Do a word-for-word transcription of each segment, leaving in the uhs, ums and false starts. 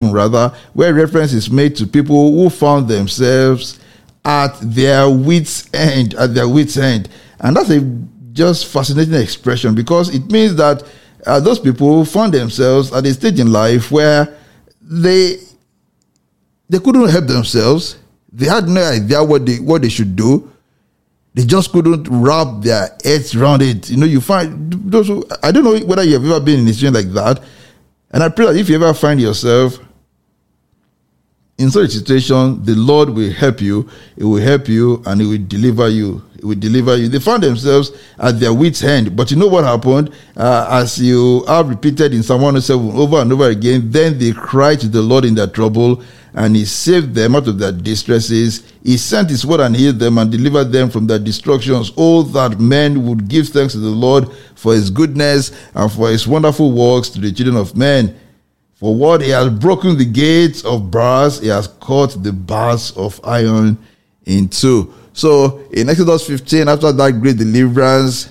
spoken rather, where reference is made to people who found themselves at their wits' end, at their wits' end. And that's a just fascinating expression, because it means that uh, those people found themselves at a stage in life where they they couldn't help themselves. They had no idea what they what they should do. They just couldn't wrap their heads around it. You know, you find those who, I don't know whether you have ever been in a situation like that. And I pray that if you ever find yourself in such a situation, the Lord will help you. It will help you and it will deliver you. It will deliver you. They found themselves at their wits' end. But you know what happened? Uh, as you have repeated in Psalm one oh seven over and over again, then they cried to the Lord in their trouble, and he saved them out of their distresses. He sent his word and healed them and delivered them from their destructions. Oh, that men would give thanks to the Lord for his goodness and for his wonderful works to the children of men. For what he has broken the gates of brass, he has cut the bars of iron in two. So in Exodus fifteen, after that great deliverance,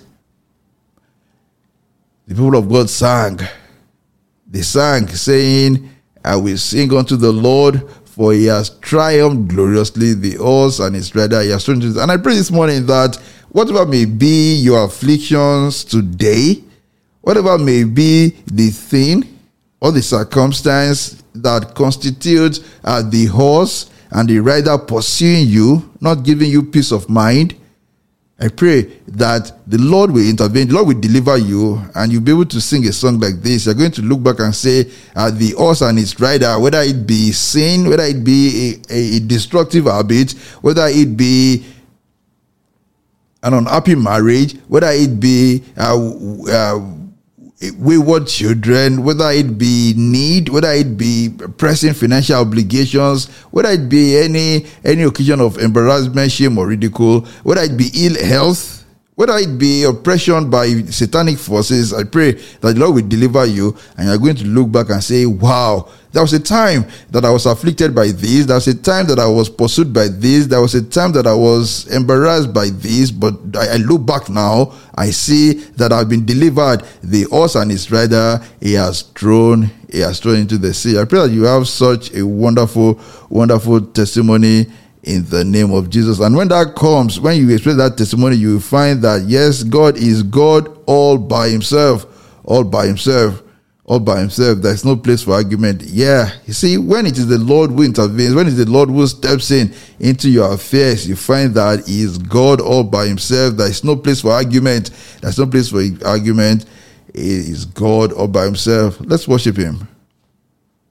the people of God sang. They sang, saying, I will sing unto the Lord, for he has triumphed gloriously, the horse and his rider he has thrown into. And I pray this morning that whatever may be your afflictions today, whatever may be the thing or the circumstance that constitutes uh, the horse and the rider pursuing you, not giving you peace of mind, I pray that the Lord will intervene, the Lord will deliver you, and you'll be able to sing a song like this. You're going to look back and say, uh, the horse and its rider, whether it be sin, whether it be a, a, a destructive habit, whether it be an unhappy marriage, whether it be uh, uh, wayward children, whether it be need, whether it be pressing financial obligations, whether it be any any occasion of embarrassment, shame, or ridicule, whether it be ill health, whether it be oppression by satanic forces, I pray that the Lord will deliver you, and you're going to look back and say, wow, there was a time that I was afflicted by this, there was a time that I was pursued by this, there was a time that I was embarrassed by this, but I, I look back now, I see that I've been delivered. The horse and his rider, he has thrown, he has thrown into the sea. I pray that you have such a wonderful, wonderful testimony in the name of Jesus. And when that comes, when you express that testimony, you will find that, yes, God is God all by himself, all by himself. All by himself. There's no place for argument. Yeah. You see, when it is the Lord who intervenes, when it is the Lord who steps in into your affairs, you find that he is God all by himself. There's no place for argument. There's no place for argument. He is God all by himself. Let's worship him.